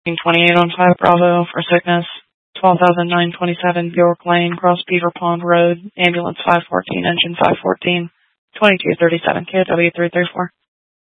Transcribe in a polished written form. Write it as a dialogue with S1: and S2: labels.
S1: 1328 on 5 Bravo for sickness. 12,927 Bjork Lane, Cross Beaver Pond Road, ambulance 514, engine 514, 2237 KW334.